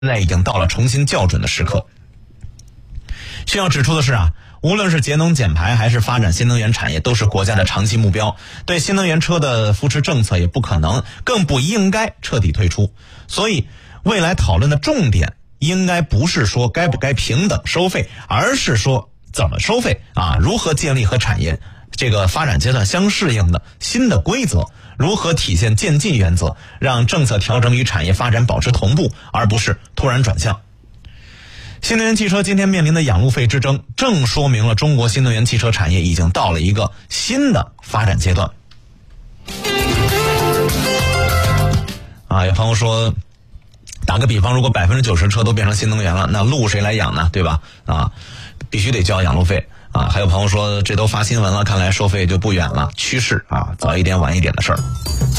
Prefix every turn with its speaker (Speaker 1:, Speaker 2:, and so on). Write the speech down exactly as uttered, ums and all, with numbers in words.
Speaker 1: 在已经到了重新校准的时刻。需要指出的是啊，无论是节能减排还是发展新能源产业，都是国家的长期目标。对新能源车的扶持政策也不可能，更不应该彻底退出。所以，未来讨论的重点应该不是说该不该平等收费，而是说怎么收费啊？如何建立和产业这个发展阶段相适应的新的规则？如何体现渐进原则，让政策调整与产业发展保持同步，而不是突然转向？新能源汽车今天面临的养路费之争，正说明了中国新能源汽车产业已经到了一个新的发展阶段。啊，有朋友说，打个比方，如果百分之九十车都变成新能源了，那路谁来养呢？对吧？啊，必须得交养路费啊。还有朋友说，这都发新闻了，看来收费就不远了，趋势啊，早一点晚一点的事儿。